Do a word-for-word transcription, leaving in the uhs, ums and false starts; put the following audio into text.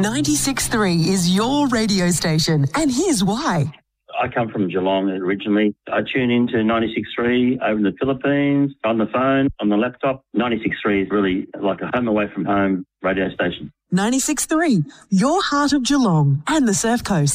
ninety-six point three is your radio station, and here's why. I come from Geelong originally. I tune into ninety-six point three over in the Philippines, on the phone, on the laptop. ninety-six point three is really like a home away from home radio station. ninety-six point three, your heart of Geelong and the Surf Coast.